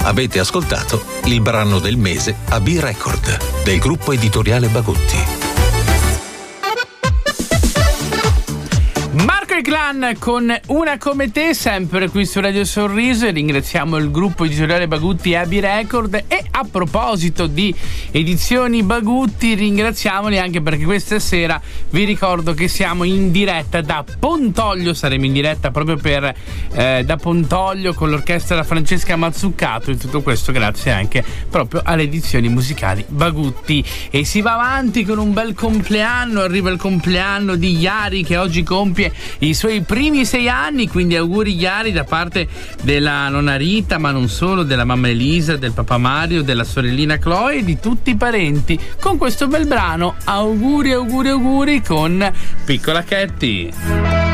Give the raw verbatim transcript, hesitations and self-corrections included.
Avete ascoltato il brano del mese a B-Record del gruppo editoriale Bagutti. Marco e Clan con Una come te, sempre qui su Radio Sorriso, e ringraziamo il gruppo editoriale Bagutti e A B Record. E a proposito di edizioni Bagutti, ringraziamoli anche perché questa sera vi ricordo che siamo in diretta da Pontoglio, saremo in diretta proprio per eh, da Pontoglio con l'orchestra Francesca Mazzuccato, e tutto questo grazie anche proprio alle edizioni musicali Bagutti. E si va avanti con un bel compleanno, arriva il compleanno di Iari che oggi compie i suoi primi sei anni, quindi auguri Iari da parte della nonna Rita, ma non solo, della mamma Elisa, del papà Mario, della sorellina Chloe e di tutti i parenti, con questo bel brano. Auguri, auguri, auguri con Piccola Katy.